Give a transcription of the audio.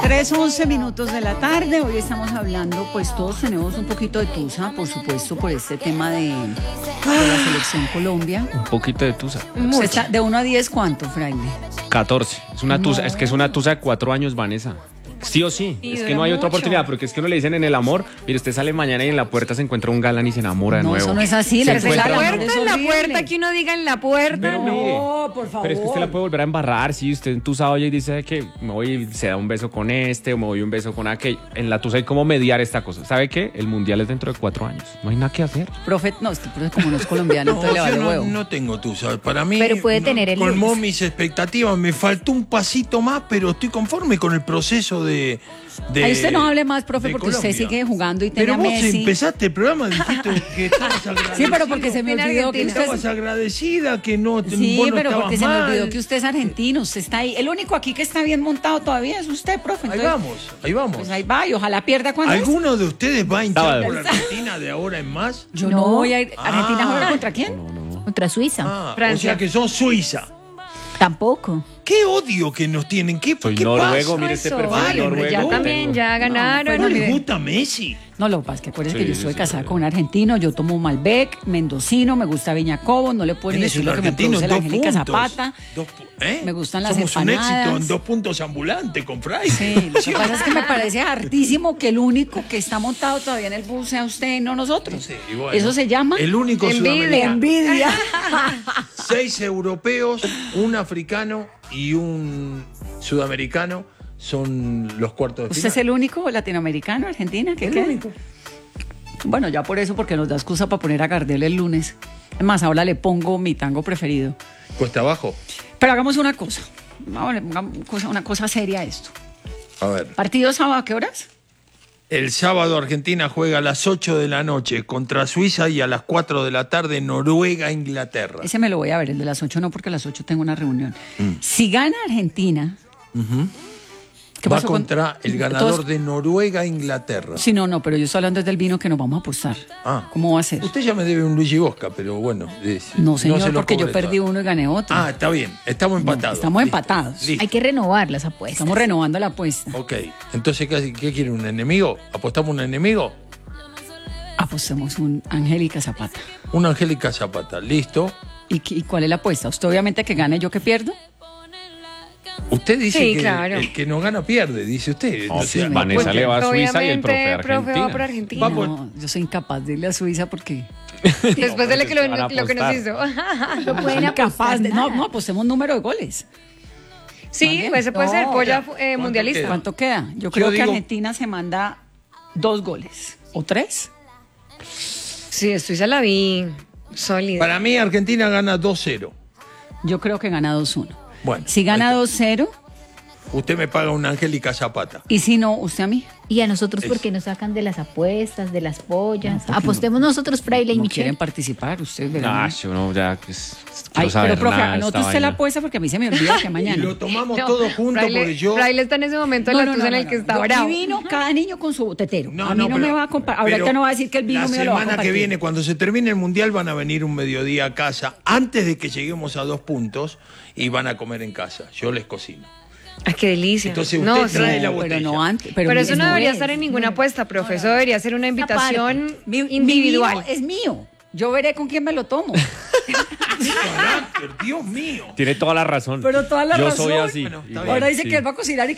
3:11 de la tarde. Hoy estamos hablando, pues todos tenemos un poquito de tusa, por supuesto, por este tema de la selección Colombia. Un poquito de tusa. Está de 1 a 10, ¿cuánto, Fraile? 14. Es una tusa, es que es una tusa de 4 años, Vanessa. Sí o sí, es que no hay otra oportunidad, porque es que uno le dicen en el amor, mire, usted sale mañana y en la puerta se encuentra un galán y se enamora de nuevo. No, eso no es así. Se La encuentra- puerta, En la puerta, que uno diga en la puerta. Pero mire, no, por favor. pero es que usted la puede volver a embarrar, si usted en tusa oye y dice que me voy y se da un beso con este o me voy un beso con aquel. En la tusa hay cómo mediar esta cosa. ¿Sabe qué? El mundial es dentro de 4 años. No hay nada que hacer. Profe, no, este profe como no es colombiano, entonces le vale yo huevo. no tengo tusa. Para mí, Pero puede tener el colmó lunes. mis expectativas. Me faltó un pasito más, pero estoy conforme con el proceso de Ahí usted no hable más, profe, de porque usted Colombia. sigue jugando y tiene Pero a vos Messi. empezaste el programa, dijiste que estabas agradecida. Sí, pero porque se me En olvidó que Argentina. usted... Estabas agradecida, que no Sí, vos no pero estabas porque se me mal. olvidó que usted es argentino, usted está ahí. El único aquí que está bien montado todavía es usted, profe. Ahí Entonces, vamos. pues ahí va y ojalá pierda cuando es. ¿Alguno de ustedes va a hinchar Sábado. por Argentina de ahora en más? Yo No. no voy a ir. ¿Argentina Ah. juega contra quién? Contra Suiza. O Francia. sea que son Suiza. Tampoco. Qué odio que nos tienen. ¿Qué Soy qué noruego, pasa? mire este Eso, perfil vale, noruego. ya no también, tengo. ya ganaron. ¿No mire. les gusta Messi? No, lo que pasa es que acuérdense Sí, que yo sí, soy sí, casada sí. con un argentino, yo tomo Malbec, mendocino, me gusta Viña Cobos, no le puedo ni Tenés decir un lo que me argentino produce en la 2 Angélica puntos. Zapata. ¿Eh? Me gustan las Somos un éxito empanadas. en 2 puntos ambulantes con Fray. Sí, lo que pasa es que me parece hartísimo que el único que está montado todavía en el bus sea usted y no nosotros. Sí, y bueno, Eso se llama el único Envidia. sudamericano. envidia. 6 europeos, un africano y un sudamericano son los cuartos de ¿Usted final. es el único latinoamericano, Argentina? ¿Qué El queda? único. Bueno, ya por eso, porque nos da excusa para poner a Gardel el lunes. Es más, ahora le pongo mi tango preferido. Cuesta abajo. Pero hagamos una cosa. Una cosa seria a esto. A ver. ¿Partido sábado a qué horas? El sábado Argentina juega a las 8 de la noche contra Suiza y a las 4 de la tarde Noruega-Inglaterra. Ese me lo voy a ver, el de las 8 no, porque a las 8 tengo una reunión. Si gana Argentina... ¿qué Va pasó con- contra el ganador Todos- de Noruega-Inglaterra. Sí, no, pero yo estoy hablando desde el vino que nos vamos a apostar. Ah. ¿Cómo va a ser? Usted ya me debe un Luigi Bosca, pero bueno. No, señor, se lo porque yo cobre perdí todo. uno y gané otro. Ah, está bien. Estamos empatados. estamos Listo. empatados. Listo. Hay que renovar las apuestas. Estamos renovando la apuesta. Ok. Entonces, ¿qué quiere? ¿Un enemigo? ¿Apostamos un enemigo? Apostemos un Angélica Zapata. Una Angélica Zapata. Listo. ¿Y cuál es la apuesta? ¿Usted obviamente que gane, yo que pierdo? Usted dice Sí, que claro. el que no gana pierde, dice usted. No, O sea, Vanessa pues, le va a Suiza y el Obviamente, profe a profe va por Argentina. Argentina. Vamos. No, yo soy incapaz de irle a Suiza porque... Después de lo que, van a lo que nos apostar. hizo. No soy incapaz de... No, apostemos número de goles. Sí, pues ese puede ser No, polla ¿cuánto mundialista. queda? ¿Cuánto queda? Yo creo que digo- Argentina se manda 2 goles. ¿O 3? Sí, Suiza la vi sólida. Para mí, Argentina gana 2-0. Yo creo que gana 2-1. Bueno, Si gana ahí 2-0, usted me paga una Angélica Zapata. y si no, usted a mí. Y a nosotros, Es- ¿por qué nos sacan de las apuestas, de las pollas? Apostemos nosotros, Fraile y No Michelle. quieren participar, ustedes verán. Ah, yo no, ya que Ay, quiero saber pero profe, nada de anote esta usted la vaina. apuesta porque a mí se me olvida que Y mañana. lo tomamos No, todos juntos Fraile- porque yo... Fraile está en ese momento de la tusa en el que está bravo. Mi vino, cada niño con su tetero. No, a mí no, pero- me va a comparar. pero Ahorita no va a decir que el vino la mío lo va a semana compartir. que viene, cuando se termine el Mundial, van a venir un mediodía a casa, antes de que lleguemos a 2 puntos, y van a comer en casa. Yo les cocino. Ay, qué delicia. Entonces usted no, trae sí. la Pero botella. no antes. Pero eso no debería es. estar en ninguna apuesta, profe. Eso debería ser una invitación Aparte, mi individual. vino es mío. Yo veré con quién me lo tomo. ¡Qué carácter! ¡Dios mío! Tiene toda la razón. Pero toda la yo razón. soy así. Bueno, está igual, Ahora dice sí. que él va a cocinar y